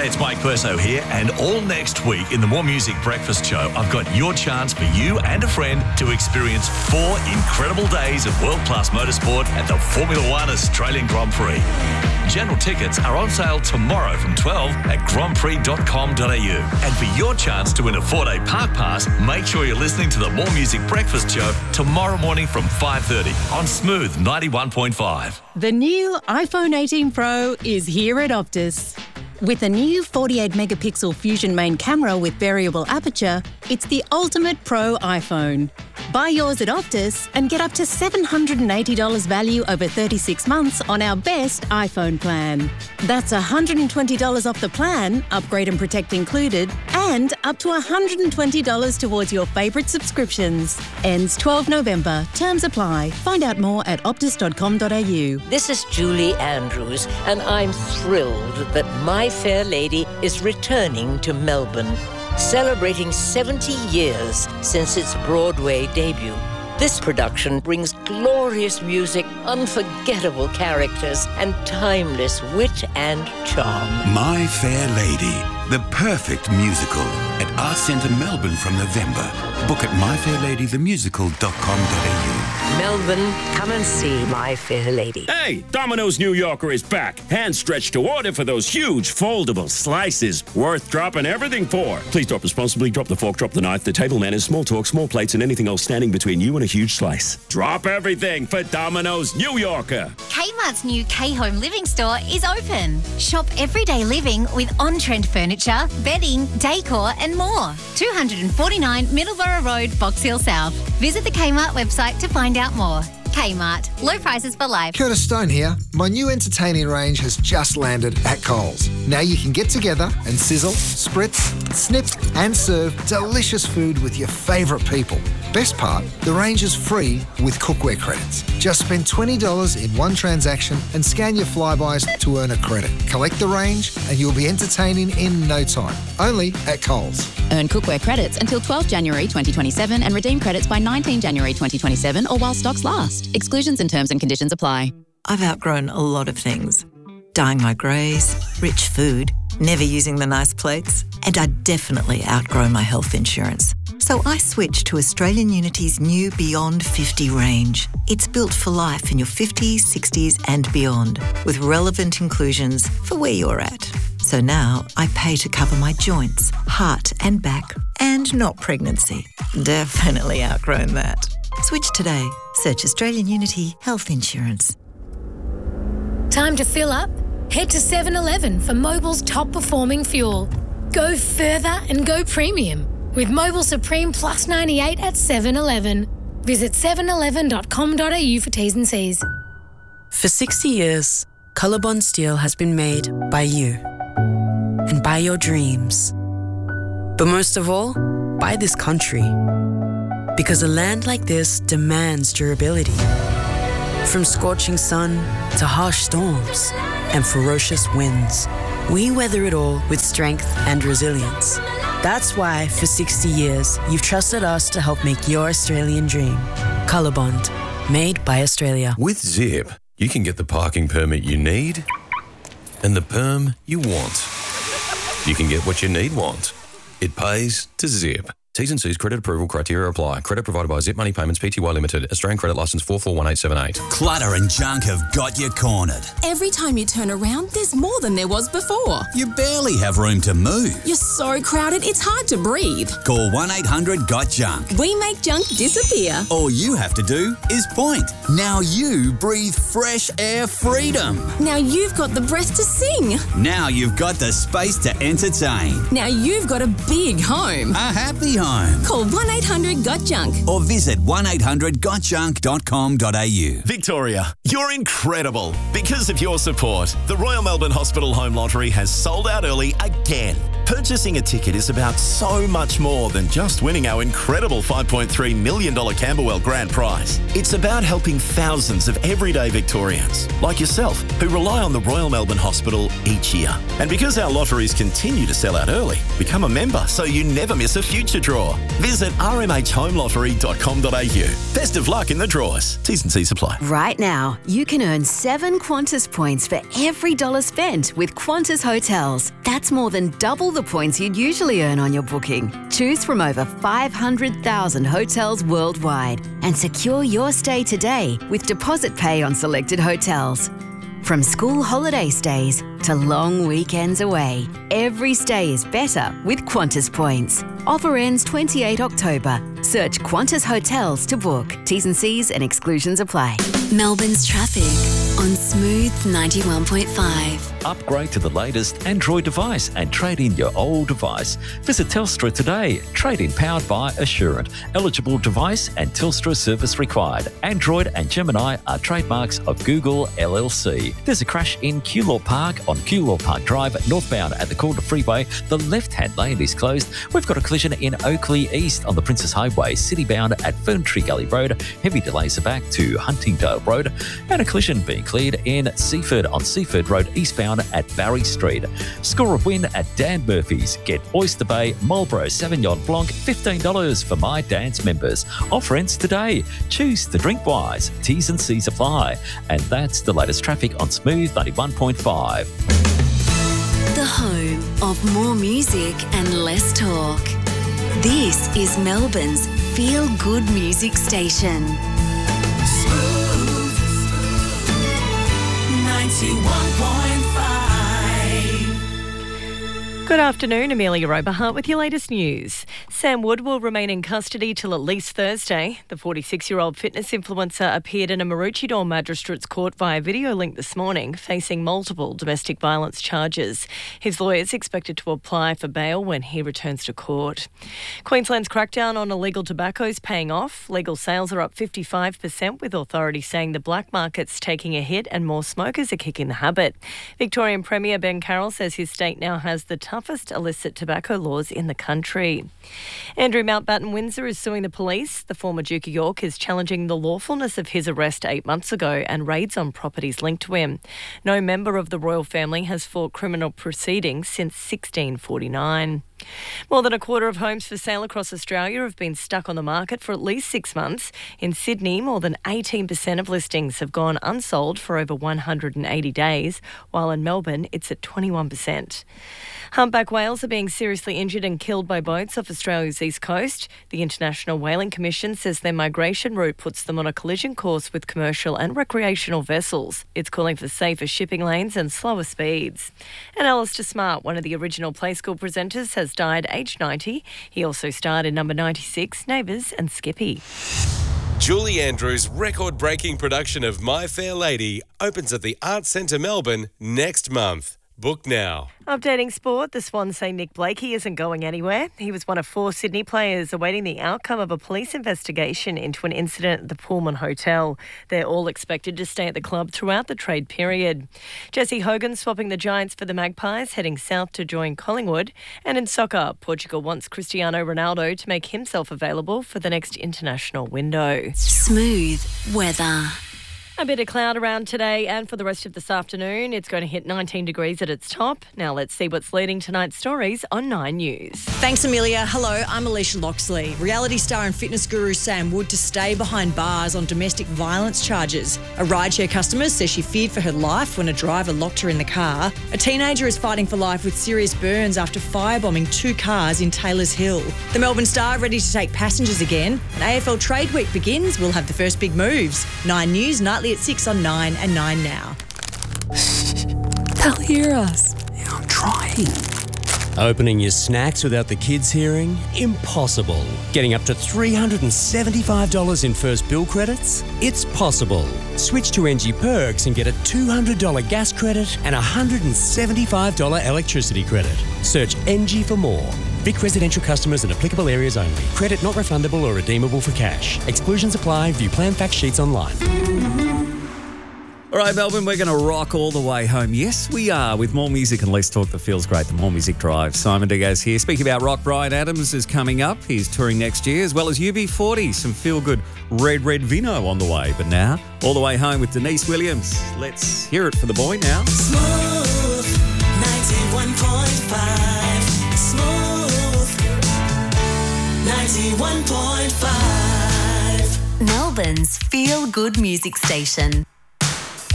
G'day, it's Mike Perso here, and all next week in the More Music Breakfast Show, I've got your chance for you and a friend to experience 4 incredible days of world-class motorsport at the Formula One Australian Grand Prix. General tickets are on sale tomorrow from 12 at grandprix.com.au. And for your chance to win a 4-day park pass, make sure you're listening to the More Music Breakfast Show tomorrow morning from 5:30 on Smooth 91.5. The new iPhone 18 Pro is here at Optus. With a new 48-megapixel Fusion main camera with variable aperture, it's the ultimate pro iPhone. Buy yours at Optus and get up to $780 value over 36 months on our best iPhone plan. That's $120 off the plan, upgrade and protect included, and up to $120 towards your favourite subscriptions. Ends 12 November. Terms apply. Find out more at optus.com.au. This is Julie Andrews, and I'm thrilled that My Fair Lady is returning to Melbourne, celebrating 70 years since its Broadway debut. This production brings glorious music, unforgettable characters, and timeless wit and charm. My Fair Lady, the perfect musical at Arts Centre Melbourne from November. Book at myfairladythemusical.com.au. Melbourne, come and see My Fair Lady. Hey, Domino's New Yorker is back. Hand stretched to order for those huge foldable slices. Worth dropping everything for. Please drop responsibly. Drop the fork, drop the knife, the table manners, small talk, small plates, and anything else standing between you and a huge slice. Drop everything for Domino's New Yorker. Kmart's new K-Home Living store is open. Shop everyday living with on-trend furniture, bedding, decor and more. 249 Middleborough Road, Box Hill South. Visit the Kmart website to find out more. Kmart. Low prices for life. Curtis Stone here. My new entertaining range has just landed at Coles. Now you can get together and sizzle, spritz, snip and serve delicious food with your favourite people. Best part, the range is free with cookware credits. Just spend $20 in one transaction and scan your Flybys to earn a credit. Collect the range and you'll be entertaining in no time. Only at Coles. Earn cookware credits until 12 January 2027 and redeem credits by 19 January 2027 or while stocks last. Exclusions and terms and conditions apply. I've outgrown a lot of things. Dyeing my greys, rich food, never using the nice plates, and I definitely outgrown my health insurance. So I switched to Australian Unity's new Beyond 50 range. It's built for life in your 50s, 60s and beyond, with relevant inclusions for where you're at. So now I pay to cover my joints, heart and back, and not pregnancy. Definitely outgrown that. Switch today. Search Australian Unity Health Insurance. Time to fill up? Head to 7-Eleven for Mobil's top performing fuel. Go further and go premium with Mobil Supreme Plus 98 at 7-Eleven. Visit 7eleven.com.au for T's and C's. For 60 years, Colorbond Steel has been made by you and by your dreams. But most of all, by this country. Because a land like this demands durability. From scorching sun to harsh storms and ferocious winds, we weather it all with strength and resilience. That's why, for 60 years, you've trusted us to help make your Australian dream. Colorbond, made by Australia. With Zip, you can get the parking permit you need and the perm you want. You can get what you want. It pays to Zip. T's and C's credit approval criteria apply. Credit provided by Zip Money Payments Pty Limited. Australian credit licence 441878. Clutter and junk have got you cornered. Every time you turn around, there's more than there was before. You barely have room to move. You're so crowded, it's hard to breathe. Call 1-800-GOT-JUNK. We make junk disappear. All you have to do is point. Now you breathe fresh air freedom. Now you've got the breath to sing. Now you've got the space to entertain. Now you've got a big home. A happy home. Call 1-800-GOT-JUNK. Or visit 1-800-GOTJUNK.com.au. Victoria, you're incredible. Because of your support, the Royal Melbourne Hospital Home Lottery has sold out early again. Purchasing a ticket is about so much more than just winning our incredible $5.3 million Camberwell Grand Prize. It's about helping thousands of everyday Victorians, like yourself, who rely on the Royal Melbourne Hospital each year. And because our lotteries continue to sell out early, become a member so you never miss a future draw. Visit rmhhomelottery.com.au. Best of luck in the draws. T's and C's apply. Right now, you can earn 7 Qantas points for every $1 spent with Qantas Hotels. That's more than double the points you'd usually earn on your booking. Choose from over 500,000 hotels worldwide and secure your stay today with deposit pay on selected hotels. From school holiday stays to long weekends away, every stay is better with Qantas points. Offer ends 28 October. Search Qantas Hotels to book. T's and C's and exclusions apply. Melbourne's traffic on Smooth 91.5. Upgrade to the latest Android device and trade in your old device. Visit Telstra today. Trade in powered by Assurant. Eligible device and Telstra service required. Android and Gemini are trademarks of Google LLC. There's a crash in Keilor Park on Keilor Park Drive, northbound at the Calder Freeway. The left-hand lane is closed. We've got a collision in Oakley East on the Princess Highway, citybound at Ferntree Gully Road. Heavy delays are back to Huntingdale Road. And a collision being cleared in Seaford on Seaford Road, eastbound at Barry Street. Score a win at Dan Murphy's. Get Oyster Bay Marlborough Sauvignon Blanc, $15 for My Dan's members. Offer ends today. Choose to drink wise. T's and C's apply. And that's the latest traffic on Smooth 91.5. The home of more music and less talk. This is Melbourne's feel-good music station. Smooth 91.5. Good afternoon, Amelia Oberhart with your latest news. Sam Wood will remain in custody till at least Thursday. The 46-year-old fitness influencer appeared in a Maroochydore Magistrates Court via video link this morning, facing multiple domestic violence charges. His lawyers expected to apply for bail when he returns to court. Queensland's crackdown on illegal tobacco is paying off. Legal sales are up 55%, with authorities saying the black market's taking a hit and more smokers are kicking the habit. Victorian Premier Ben Carroll says his state now has the toughest illicit tobacco laws in the country. Andrew Mountbatten Windsor is suing the police. The former Duke of York is challenging the lawfulness of his arrest 8 months ago and raids on properties linked to him. No member of the royal family has fought criminal proceedings since 1649. More than a quarter of homes for sale across Australia have been stuck on the market for at least 6 months. In Sydney, more than 18% of listings have gone unsold for over 180 days, while in Melbourne it's at 21%. Humpback whales are being seriously injured and killed by boats off Australia's east coast. The International Whaling Commission says their migration route puts them on a collision course with commercial and recreational vessels. It's calling for safer shipping lanes and slower speeds. And Alistair Smart, one of the original Play School presenters, has died aged 90. He also starred in number 96, Neighbours and Skippy. Julie Andrews' record-breaking production of My Fair Lady opens at the Arts Centre Melbourne next month. Book now. Updating sport, the Swans say Nick Blakey isn't going anywhere. He was one of 4 Sydney players awaiting the outcome of a police investigation into an incident at the Pullman Hotel. They're all expected to stay at the club throughout the trade period. Jesse Hogan swapping the Giants for the Magpies, heading south to join Collingwood. And in soccer, Portugal wants Cristiano Ronaldo to make himself available for the next international window. Smooth weather. A bit of cloud around today and for the rest of this afternoon. It's going to hit 19 degrees at its top. Now let's see what's leading tonight's stories on 9 News. Thanks, Amelia. Hello, I'm Alicia Loxley. Reality star and fitness guru Sam Wood to stay behind bars on domestic violence charges. A rideshare customer says she feared for her life when a driver locked her in the car. A teenager is fighting for life with serious burns after firebombing 2 cars in Taylors Hill. The Melbourne Star ready to take passengers again. And AFL Trade Week begins. We'll have the first big moves. 9 News nightly at 6 on 9 and 9 now. They'll hear us. Yeah, I'm trying. Opening your snacks without the kids hearing? Impossible. Getting up to $375 in first bill credits? It's possible. Switch to NG Perks and get a $200 gas credit and a $175 electricity credit. Search NG for more. Vic residential customers and applicable areas only. Credit not refundable or redeemable for cash. Exclusions apply. View plan fact sheets online. All right, Melbourne, we're going to rock all the way home. Yes, we are, with more music and less talk that feels great. The More Music Drive. Simon Diaz here. Speaking about rock, Bryan Adams is coming up. He's touring next year, as well as UB40. Some feel-good red vino on the way. But now, all the way home with Denise Williams. Let's hear it for the boy now. Smooth 91.5. Smooth 91.5. Melbourne's feel-good music station.